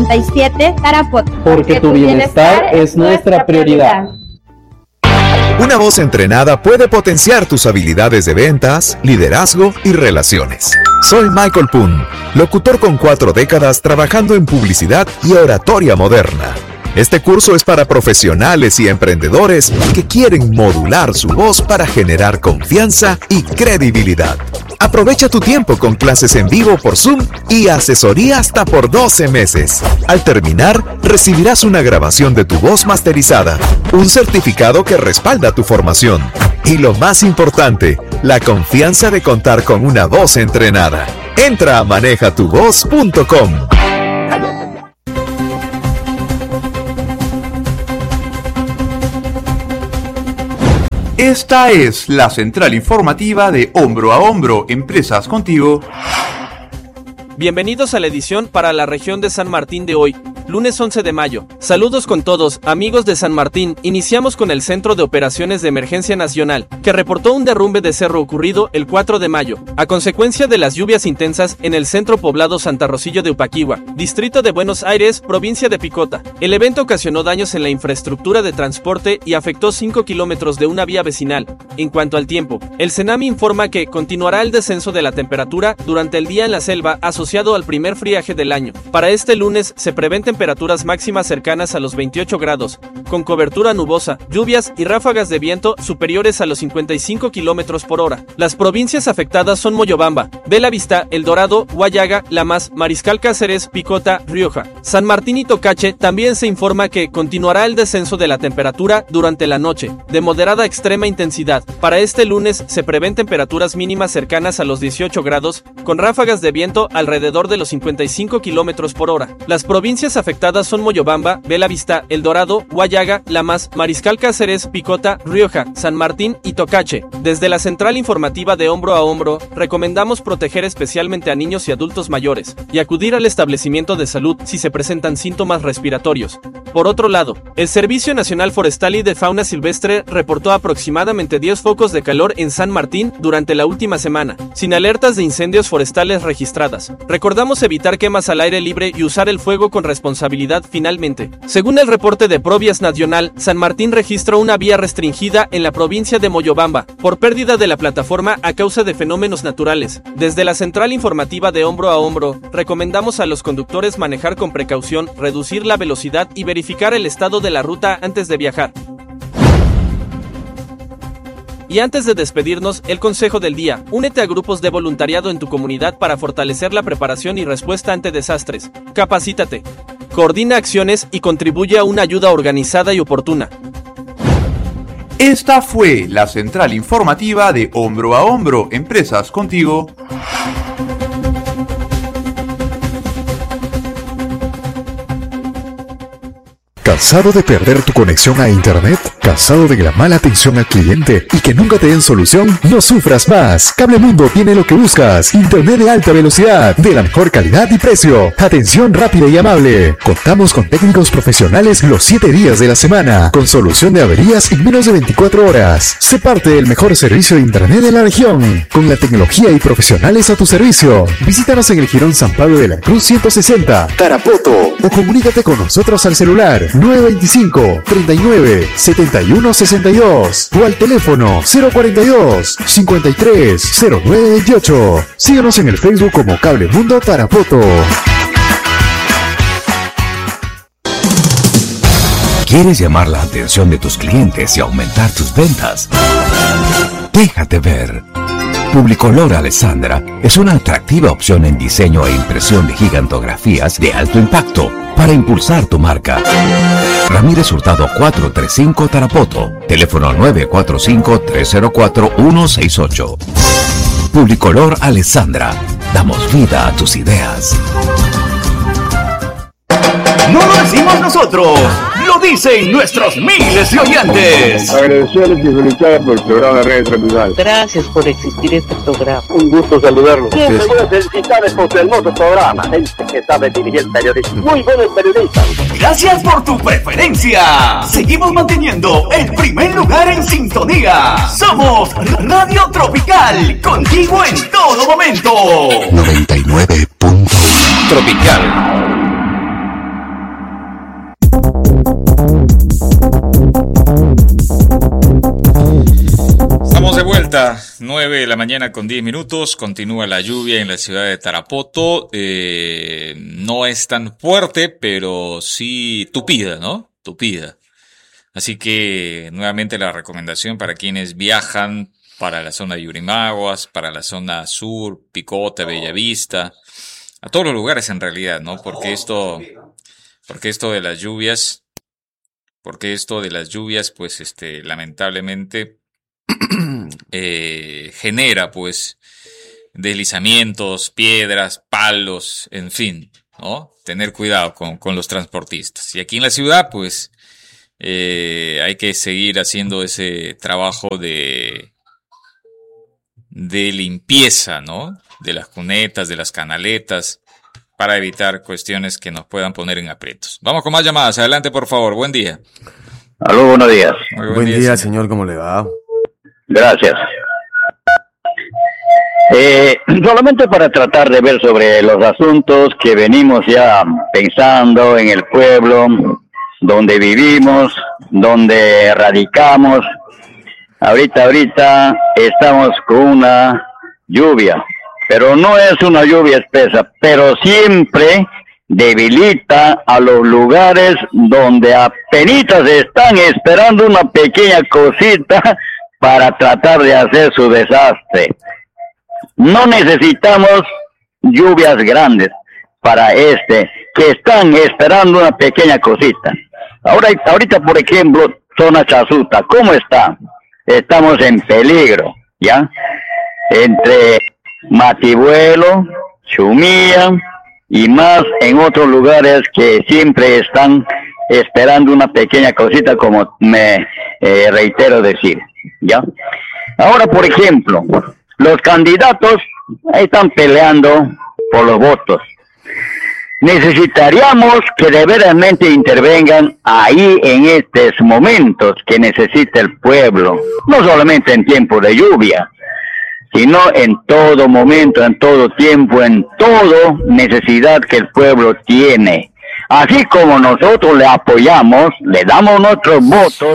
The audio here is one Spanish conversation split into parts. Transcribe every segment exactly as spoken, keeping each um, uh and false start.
y siete Tarapoto. Porque tu bienestar es nuestra prioridad. Una voz entrenada puede potenciar tus habilidades de ventas, liderazgo y relaciones. Soy Michael Poon, locutor con cuatro décadas trabajando en publicidad y oratoria moderna. Este curso es para profesionales y emprendedores que quieren modular su voz para generar confianza y credibilidad. Aprovecha tu tiempo con clases en vivo por Zoom y asesoría hasta por doce meses. Al terminar, recibirás una grabación de tu voz masterizada, un certificado que respalda tu formación y, lo más importante, la confianza de contar con una voz entrenada. Entra a maneja tu voz punto com. Esta es la central informativa de Hombro a Hombro, Empresas Contigo. Bienvenidos a la edición para la región de San Martín de hoy, lunes once de mayo. Saludos con todos, amigos de San Martín. Iniciamos con el Centro de Operaciones de Emergencia Nacional, que reportó un derrumbe de cerro ocurrido el cuatro de mayo, a consecuencia de las lluvias intensas en el centro poblado Santa Rosillo de Upaquigua, distrito de Buenos Aires, provincia de Picota. El evento ocasionó daños en la infraestructura de transporte y afectó cinco kilómetros de una vía vecinal. En cuanto al tiempo, el CENAMI informa que continuará el descenso de la temperatura durante el día en la selva asociado al primer friaje del año. Para este lunes se prevén temperaturas máximas cercanas a los veintiocho grados, con cobertura nubosa, lluvias y ráfagas de viento superiores a los cincuenta y cinco kilómetros por hora. Las provincias afectadas son Moyobamba, Belavista, El Dorado, Huallaga, Lamas, Mariscal Cáceres, Picota, Rioja. San Martín y Tocache también se informa que continuará el descenso de la temperatura durante la noche, de moderada a extrema intensidad. Para este lunes se prevén temperaturas mínimas cercanas a los dieciocho grados, con ráfagas de viento alrededor de los cincuenta y cinco kilómetros por hora. Las provincias afectadas son Moyobamba, Belavista, El Dorado, Huallaga, Lamas, Mariscal Cáceres, Picota, Rioja, San Martín y Tocache. Desde la central informativa de Hombro a Hombro, recomendamos proteger especialmente a niños y adultos mayores, y acudir al establecimiento de salud si se presentan síntomas respiratorios. Por otro lado, el Servicio Nacional Forestal y de Fauna Silvestre reportó aproximadamente diez focos de calor en San Martín durante la última semana, sin alertas de incendios forestales registradas. Recordamos evitar quemas al aire libre y usar el fuego con responsabilidad. Finalmente, según el reporte de Provías Nacional, San Martín registró una vía restringida en la provincia de Moyobamba por pérdida de la plataforma a causa de fenómenos naturales. Desde la central informativa de Hombro a Hombro, recomendamos a los conductores manejar con precaución, reducir la velocidad y verificar el estado de la ruta antes de viajar. Y antes de despedirnos, el consejo del día: únete a grupos de voluntariado en tu comunidad para fortalecer la preparación y respuesta ante desastres. Capacítate, coordina acciones y contribuye a una ayuda organizada y oportuna. Esta fue la central informativa de Hombro a Hombro, Empresas Contigo. ¿Cansado de perder tu conexión a internet? ¿Cansado de la mala atención al cliente y que nunca te den solución? No sufras más. Cablemundo tiene lo que buscas: internet de alta velocidad, de la mejor calidad y precio, atención rápida y amable. Contamos con técnicos profesionales los siete días de la semana, con solución de averías en menos de veinticuatro horas. Sé parte del mejor servicio de internet de la región, con la tecnología y profesionales a tu servicio. Visítanos en el Jirón San Pablo de la Cruz ciento sesenta, Tarapoto, o comunícate con nosotros al celular nueve veinticinco, treinta y nueve, setenta y uno sesenta y dos o al teléfono cero cuarenta y dos, cincuenta y tres, cero nueve veintiocho. Síguenos en el Facebook como Cablemundo Tarapoto. ¿Quieres llamar la atención de tus clientes y aumentar tus ventas? Déjate ver. Publicolor Alessandra es una atractiva opción en diseño e impresión de gigantografías de alto impacto para impulsar tu marca. Ramírez Hurtado cuatrocientos treinta y cinco Tarapoto, teléfono nueve cuatro cinco, tres cero cuatro, uno seis ocho. Publicolor Alessandra, damos vida a tus ideas. No lo decimos nosotros, lo dicen nuestros miles de oyentes. Agradecerles y felicitar por el programa de Radio Tropical. Gracias por existir este programa. Un gusto saludarlos. Siempre voy a felicitarles por su hermoso programa. Gente que sabe dirigir el periodismo. Muy buenos periodistas. Gracias por tu preferencia. Seguimos manteniendo el primer lugar en sintonía. Somos Radio Tropical, contigo en todo momento. noventa y nueve punto uno Tropical. vuelta, nueve de la mañana con diez minutos, continúa la lluvia en la ciudad de Tarapoto, eh, no es tan fuerte, pero sí tupida, ¿no? Tupida. Así que nuevamente la recomendación para quienes viajan para la zona de Yurimaguas, para la zona sur, Picota, Bellavista, a todos los lugares en realidad, ¿no? Porque esto, porque esto de las lluvias, porque esto de las lluvias, pues, este, lamentablemente, eh, genera, pues, deslizamientos, piedras, palos, en fin, ¿no? Tener cuidado con, con los transportistas. Y aquí en la ciudad, pues, eh, hay que seguir haciendo ese trabajo de, de limpieza, ¿no? De las cunetas, de las canaletas, para evitar cuestiones que nos puedan poner en aprietos. Vamos con más llamadas. Adelante, por favor. Buen día. Aló, buenos días. Muy buen, buen día, día, señor. ¿Cómo le va? Gracias. Eh, solamente para tratar de ver sobre los asuntos que venimos ya pensando en el pueblo, donde vivimos, donde radicamos. Ahorita, ahorita estamos con una lluvia, pero no es una lluvia espesa, pero siempre debilita a los lugares donde apenitas están esperando una pequeña cosita para tratar de hacer su desastre. No necesitamos lluvias grandes para este, que están esperando una pequeña cosita. Ahora, ahorita, por ejemplo, zona Chasuta, ¿cómo está? Estamos en peligro, ¿ya? Entre Mativuelo, Chumía y más en otros lugares que siempre están esperando una pequeña cosita, como me eh, reitero decir, ¿ya? Ahora, por ejemplo, los candidatos están peleando por los votos. Necesitaríamos que de verdaderamente intervengan ahí en estos momentos que necesita el pueblo, no solamente en tiempo de lluvia, sino en todo momento, en todo tiempo, en toda necesidad que el pueblo tiene. Así como nosotros le apoyamos, le damos nuestros votos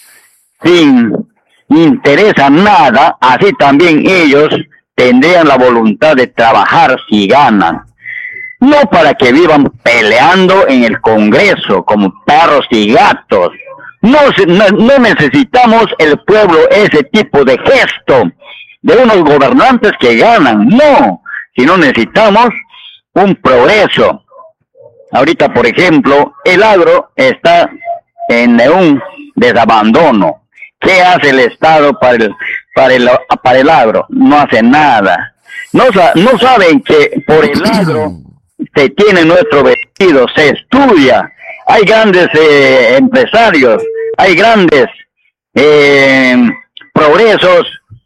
sin interés a nada, así también ellos tendrían la voluntad de trabajar si ganan. No para que vivan peleando en el Congreso como perros y gatos. No, no, no necesitamos el pueblo ese tipo de gesto de unos gobernantes que ganan, no, sino necesitamos un progreso. Ahorita, por ejemplo, el agro está en un desabandono. ¿Qué hace el Estado para el, para el, para el agro? No hace nada. No, no saben que por el agro se tiene nuestro vestido, se estudia. Hay grandes eh, empresarios, hay grandes eh, progresos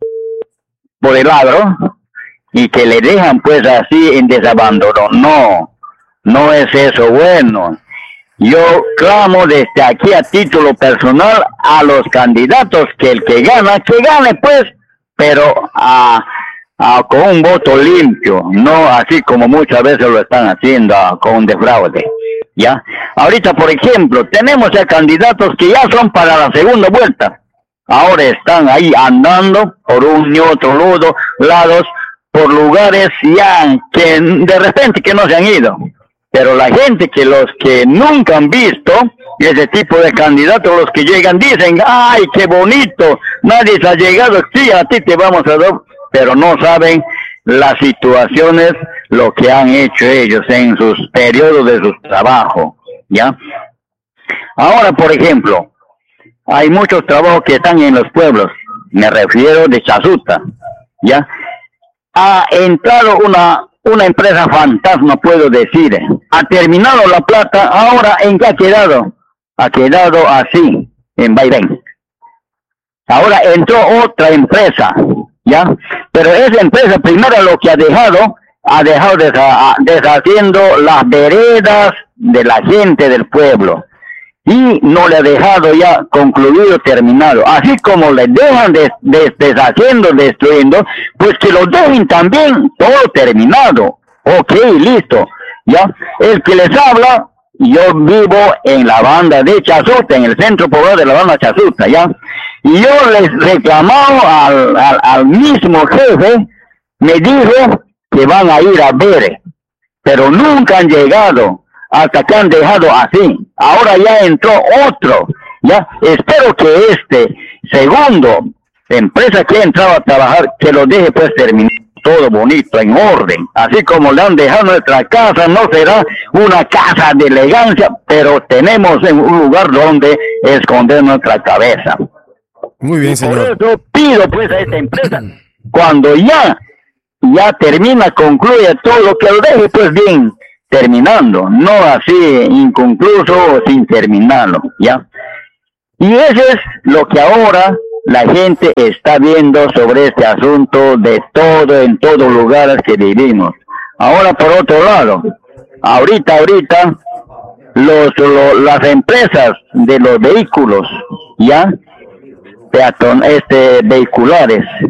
por el agro y que le dejan pues así en desabandono. No, no es eso bueno. Yo clamo desde aquí a título personal a los candidatos que el que gana, que gane pues, pero a, a, con un voto limpio, no así como muchas veces lo están haciendo a, con un defraude, ¿ya? Ahorita, por ejemplo, tenemos ya candidatos que ya son para la segunda vuelta. Ahora están ahí andando por un y otro lado, lados, por lugares ya que de repente que no se han ido. Pero la gente que los que nunca han visto ese tipo de candidatos, los que llegan, dicen, ¡ay, qué bonito! Nadie se ha llegado, sí, a ti te vamos a dar, pero no saben las situaciones, lo que han hecho ellos en sus periodos de su trabajo, ¿ya? Ahora, por ejemplo, hay muchos trabajos que están en los pueblos, me refiero de Chasuta, ¿ya? Ha entrado una... una empresa fantasma, puedo decir, ha terminado la plata, ahora ¿en qué ha quedado? Ha quedado así, en vaivén. Ahora entró otra empresa, ¿ya? Pero esa empresa primero lo que ha dejado, ha dejado desha deshaciendo las veredas de la gente del pueblo. Y no le ha dejado ya concluido, terminado. Así como le dejan des des deshaciendo, destruyendo, pues que lo dejen también todo terminado. Ok, listo. Ya, el que les habla, yo vivo en la banda de Chasuta, en el centro poblado de la banda Chasuta, ya. Y yo les reclamaba al, al, al mismo jefe, me dijo que van a ir a ver, pero nunca han llegado, hasta que han dejado así. Ahora ya entró otro, ya, espero que este segundo empresa que ha entrado a trabajar, que lo deje pues terminar todo bonito, en orden, así como le han dejado nuestra casa. No será una casa de elegancia, pero tenemos un lugar donde esconder nuestra cabeza. Muy bien, señor. Por eso pido pues a esta empresa, cuando ya, ya termina, concluye todo, que lo deje pues bien terminando, no así inconcluso o sin terminarlo, ¿ya? Y eso es lo que ahora la gente está viendo sobre este asunto de todo, en todos lugares que vivimos. Ahora, por otro lado, ahorita, ahorita, los, los las empresas de los vehículos, ¿ya? Peatón, este, vehiculares,